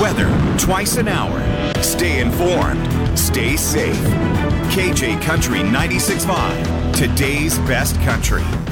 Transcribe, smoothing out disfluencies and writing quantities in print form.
weather twice an hour. Stay informed. Stay safe. KJ Country 96.5, today's best country.